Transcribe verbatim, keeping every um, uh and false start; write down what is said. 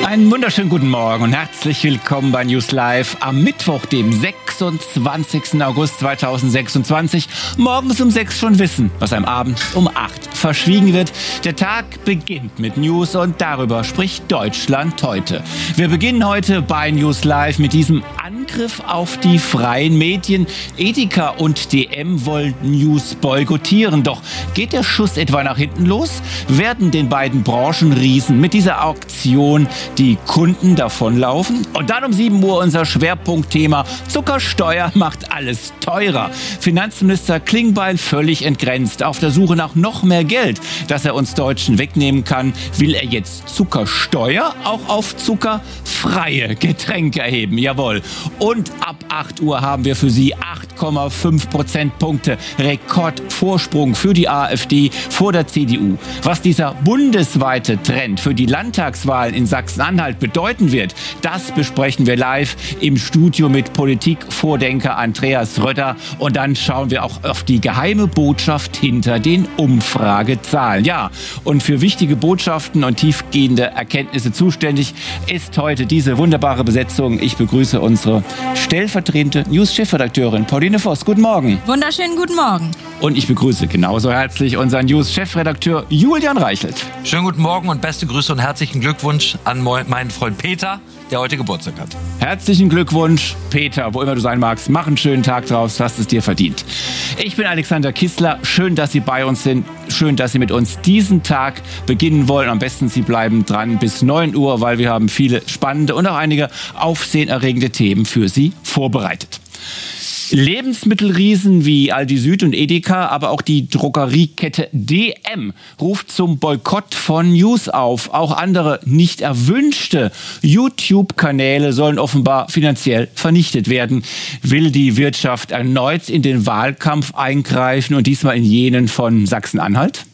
Einen wunderschönen guten Morgen und herzlich willkommen bei News Live am Mittwoch, dem sechsundzwanzigsten August zweitausendsechsundzwanzig. Morgens um sechs schon wissen, was am Abend um acht verschwiegen wird. Der Tag beginnt mit News und darüber spricht Deutschland heute. Wir beginnen heute bei News Live mit diesem Angriff auf die freien Medien. Edeka und D M wollen News boykottieren. Doch geht der Schuss etwa nach hinten los? Werden den beiden Branchenriesen mit dieser Auktion die Kunden davonlaufen? Und dann um sieben Uhr unser Schwerpunktthema: Zuckersteuer macht alles teurer. Finanzminister Klingbeil völlig entgrenzt. Auf der Suche nach noch mehr Geld, das er uns Deutschen wegnehmen kann, will er jetzt Zuckersteuer auch auf zuckerfreie Getränke erheben. Jawohl. Und ab acht Uhr haben wir für Sie acht Komma fünf Prozentpunkte Rekordvorsprung für die AfD vor der C D U. Was dieser bundesweite Trend für die Landtagswahlen in Sachsen-Anhalt bedeuten wird, das besprechen wir live im Studio mit Politikvordenker Andreas Rötter. Und dann schauen wir auch auf die geheime Botschaft hinter den Umfragezahlen. Ja, und für wichtige Botschaften und tiefgehende Erkenntnisse zuständig ist heute diese wunderbare Besetzung. Ich begrüße unsere stellvertretende News-Chefredakteurin Pauline Voss. Guten Morgen. Wunderschönen guten Morgen. Und ich begrüße genauso herzlich unseren News-Chefredakteur Julian Reichelt. Schönen guten Morgen und beste Grüße und herzlichen Glückwunsch an meinen Freund Peter, der heute Geburtstag hat. Herzlichen Glückwunsch, Peter, wo immer du sein magst. Mach einen schönen Tag draus, du hast es dir verdient. Ich bin Alexander Kissler. Schön, dass Sie bei uns sind. Schön, dass Sie mit uns diesen Tag beginnen wollen. Am besten Sie bleiben dran bis neun Uhr, weil wir haben viele spannende und auch einige aufsehenerregende Themen für Sie vorbereitet. Lebensmittelriesen wie Aldi Süd und Edeka, aber auch die Drogeriekette D M ruft zum Boykott von News auf. Auch andere nicht erwünschte YouTube-Kanäle sollen offenbar finanziell vernichtet werden. Will die Wirtschaft erneut in den Wahlkampf eingreifen und diesmal in jenen von Sachsen-Anhalt?